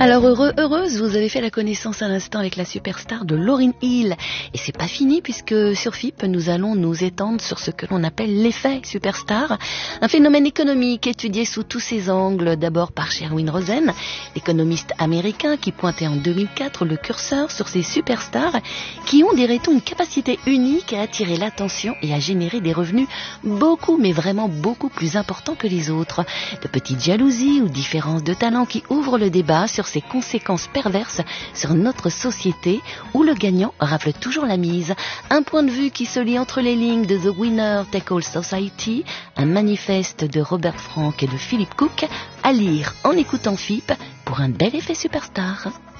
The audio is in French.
Alors heureuse, vous avez fait la connaissance à l'instant avec la superstar de Lauryn Hill. Et c'est pas fini puisque sur FIP, nous allons nous étendre sur ce que l'on appelle l'effet superstar. Un phénomène économique étudié sous tous ses angles, d'abord par Sherwin Rosen, l'économiste américain qui pointait en 2004 le curseur sur ces superstars qui ont, dirait-on, une capacité unique à attirer l'attention et à générer des revenus beaucoup, mais vraiment beaucoup plus importants que les autres. De petites jalousies ou différences de talent qui ouvrent le débat sur ses conséquences perverses sur notre société où le gagnant rafle toujours la mise. Un point de vue qui se lit entre les lignes de The Winner Take All Society, un manifeste de Robert Frank et de Philip Cook, à lire en écoutant FIP pour un bel effet superstar.